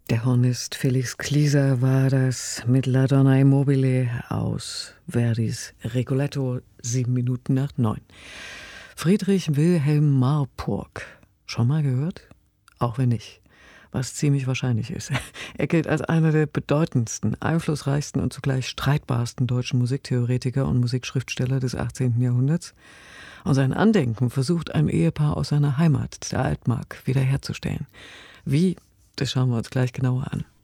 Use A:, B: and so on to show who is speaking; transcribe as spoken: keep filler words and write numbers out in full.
A: Der Hornist Felix Klieser war das mit La Donna Immobile aus Verdis Rigoletto, sieben Minuten nach neun. Friedrich Wilhelm Marburg. Schon mal gehört? Auch wenn nicht. Was ziemlich wahrscheinlich ist. Er gilt als einer der bedeutendsten, einflussreichsten und zugleich streitbarsten deutschen Musiktheoretiker und Musikschriftsteller des achtzehnten Jahrhunderts. Und sein Andenken versucht ein Ehepaar aus seiner Heimat, der Altmark, wiederherzustellen. Wie? Das schauen wir uns gleich genauer an.